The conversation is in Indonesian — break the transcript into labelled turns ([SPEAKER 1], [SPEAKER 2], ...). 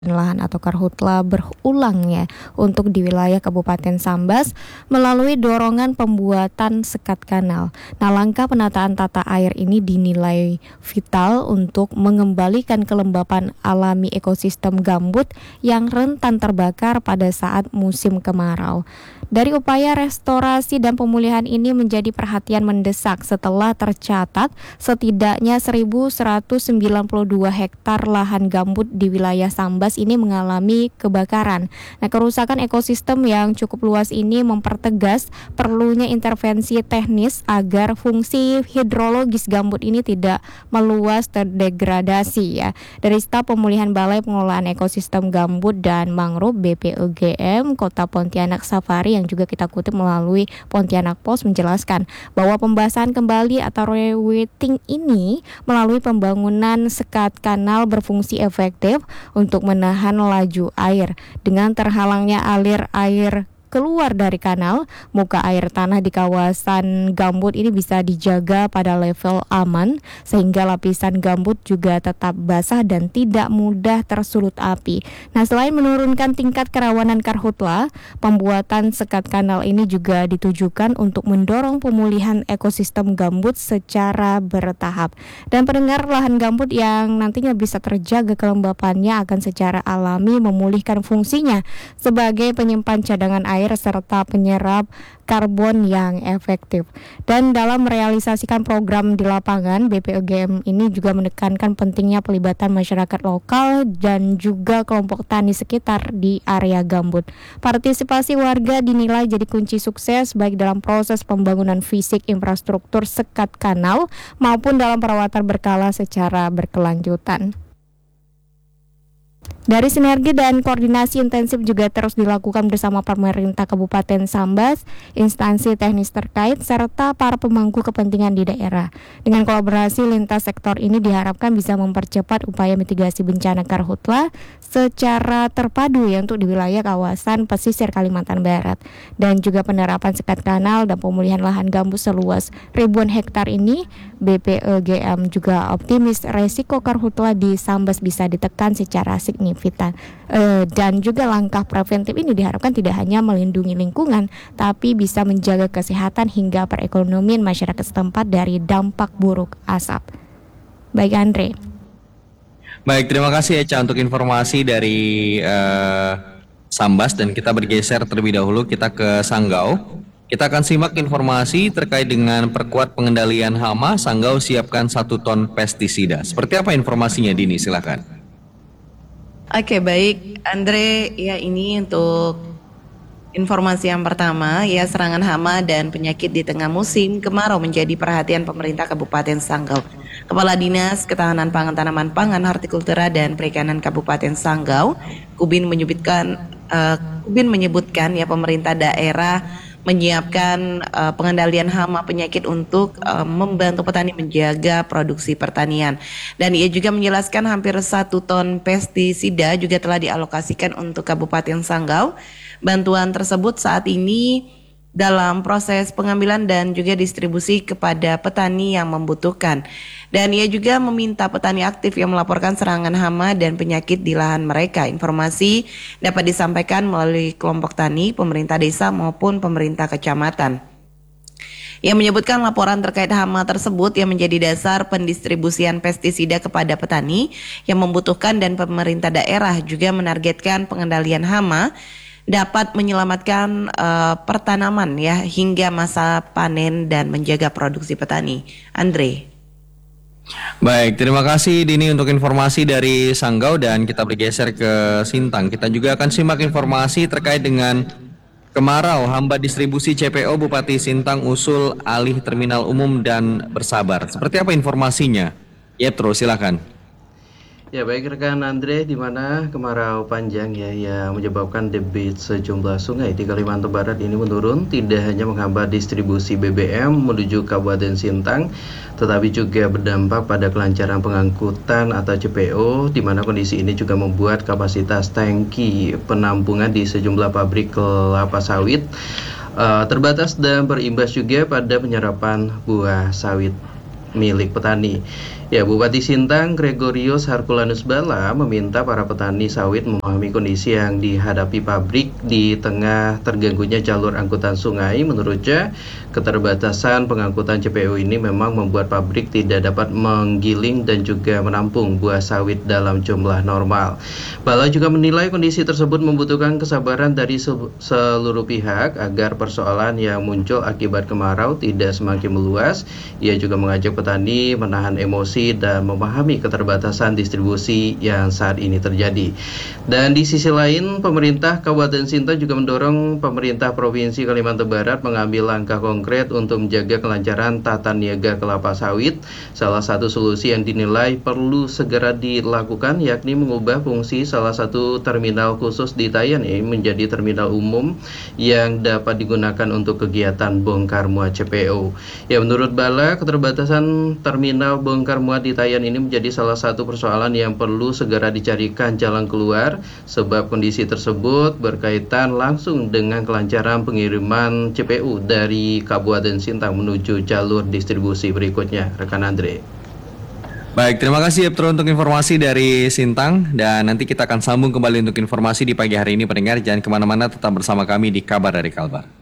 [SPEAKER 1] lahan atau karhutla berulang ya untuk di wilayah Kabupaten Sambas melalui dorongan pembuatan sekat kanal. Nah, langkah penataan tata air ini dinilai vital untuk mengembalikan kelembapan alami ekosistem gambut yang rentan terbakar pada saat musim kemarau. Dari upaya restorasi dan pemulihan ini menjadi perhatian mendesak setelah tercatat setidaknya 1.192 hektar lahan gambut di wilayah Sambas ini mengalami kebakaran. Nah, kerusakan ekosistem yang cukup luas ini mempertegas perlunya intervensi teknis agar fungsi hidrologis gambut ini tidak meluas terdegradasi ya. Dari Staf Pemulihan Balai Pengelolaan Ekosistem Gambut dan Mangrove BPEGM Kota Pontianak Safari yang juga kita kutip melalui Pontianak Post menjelaskan bahwa pembahasan kembali atau rewetting ini melalui pembangunan sekat kanal berfungsi efektif untuk menahan laju air. Dengan terhalangnya alir air keluar dari kanal, muka air tanah di kawasan gambut ini bisa dijaga pada level aman sehingga lapisan gambut juga tetap basah dan tidak mudah tersulut api. Nah, selain menurunkan tingkat kerawanan karhutla, pembuatan sekat kanal ini juga ditujukan untuk mendorong pemulihan ekosistem gambut secara bertahap. Dan pendengar, lahan gambut yang nantinya bisa terjaga kelembapannya akan secara alami memulihkan fungsinya sebagai penyimpan cadangan air serta penyerap karbon yang efektif. Dan dalam merealisasikan program di lapangan, BPEGM ini juga menekankan pentingnya pelibatan masyarakat lokal dan juga kelompok tani sekitar di area gambut. Partisipasi warga dinilai jadi kunci sukses baik dalam proses pembangunan fisik infrastruktur sekat kanal maupun dalam perawatan berkala secara berkelanjutan. Dari sinergi dan koordinasi intensif juga terus dilakukan bersama pemerintah Kabupaten Sambas, instansi teknis terkait, serta para pemangku kepentingan di daerah. Dengan kolaborasi lintas sektor ini diharapkan bisa mempercepat upaya mitigasi bencana karhutla secara terpadu ya untuk di wilayah kawasan pesisir Kalimantan Barat. Dan juga penerapan sekat kanal dan pemulihan lahan gambut seluas ribuan hektar ini, BPEGM juga optimis resiko karhutla di Sambas bisa ditekan secara signifikan. Dan juga langkah preventif ini diharapkan tidak hanya melindungi lingkungan, tapi bisa menjaga kesehatan hingga perekonomian masyarakat setempat dari dampak buruk asap. Baik, Andre.
[SPEAKER 2] Baik, terima kasih Eca untuk informasi dari Sambas, dan kita bergeser terlebih dahulu, kita ke Sanggau. Kita akan simak informasi terkait dengan perkuat pengendalian hama. Sanggau siapkan 1 ton pestisida. Seperti apa informasinya, Dini? Silakan.
[SPEAKER 3] Oke, baik Andre, ya ini untuk informasi yang pertama, ya serangan hama dan penyakit di tengah musim kemarau menjadi perhatian pemerintah Kabupaten Sanggau. Kepala Dinas Ketahanan Pangan, Tanaman Pangan, Hortikultura dan Perikanan Kabupaten Sanggau, Kubin menyebutkan ya pemerintah daerah menyiapkan pengendalian hama penyakit untuk membantu petani menjaga produksi pertanian. Dan ia juga menjelaskan hampir 1 ton pestisida juga telah dialokasikan untuk Kabupaten Sanggau. Bantuan tersebut saat ini dalam proses pengambilan dan juga distribusi kepada petani yang membutuhkan. Dan ia juga meminta petani aktif yang melaporkan serangan hama dan penyakit di lahan mereka. Informasi dapat disampaikan melalui kelompok tani, pemerintah desa maupun pemerintah kecamatan. Ia menyebutkan laporan terkait hama tersebut yang menjadi dasar pendistribusian pestisida kepada petani yang membutuhkan, dan pemerintah daerah juga menargetkan pengendalian hama dapat menyelamatkan pertanaman ya hingga masa panen dan menjaga produksi petani. Andre.
[SPEAKER 2] Baik, terima kasih Dini untuk informasi dari Sanggau, dan kita bergeser ke Sintang. Kita juga akan simak informasi terkait dengan kemarau, hamba distribusi CPO Bupati Sintang usul alih terminal umum dan bersabar. Seperti apa informasinya? Yetro, silakan.
[SPEAKER 4] Ya, baik rekan Andre, di mana kemarau panjang ya yang menyebabkan debit sejumlah sungai di Kalimantan Barat ini menurun, tidak hanya menghambat distribusi BBM menuju Kabupaten Sintang, tetapi juga berdampak pada kelancaran pengangkutan atau CPO, di mana kondisi ini juga membuat kapasitas tangki penampungan di sejumlah pabrik kelapa sawit terbatas dan berimbas juga pada penyerapan buah sawit milik petani. Ya, Bupati Sintang Gregorius Harkulanus Bala meminta para petani sawit memahami kondisi yang dihadapi pabrik di tengah terganggunya jalur angkutan sungai. Menurutnya, keterbatasan pengangkutan CPO ini memang membuat pabrik tidak dapat menggiling dan juga menampung buah sawit dalam jumlah normal. Bala juga menilai kondisi tersebut membutuhkan kesabaran dari seluruh pihak agar persoalan yang muncul akibat kemarau tidak semakin meluas. Ia juga mengajak petani menahan emosi dan memahami keterbatasan distribusi yang saat ini terjadi. Dan di sisi lain, pemerintah Kabupaten Sintang juga mendorong pemerintah Provinsi Kalimantan Barat mengambil langkah konkret untuk menjaga kelancaran tata niaga kelapa sawit. Salah satu solusi yang dinilai perlu segera dilakukan yakni mengubah fungsi salah satu terminal khusus di Tayan ini menjadi terminal umum yang dapat digunakan untuk kegiatan bongkar muat CPO. Ya, menurut Bala, keterbatasan terminal bongkar muat di Tayan ini menjadi salah satu persoalan yang perlu segera dicarikan jalan keluar, sebab kondisi tersebut berkaitan langsung dengan kelancaran pengiriman CPO dari Kabupaten Sintang menuju jalur distribusi berikutnya. Rekan Andre.
[SPEAKER 2] Baik, terima kasih Eptro untuk informasi dari Sintang, dan nanti kita akan sambung kembali untuk informasi di pagi hari ini pendengar. Jangan kemana-mana, tetap bersama kami di Kabar dari Kalbar.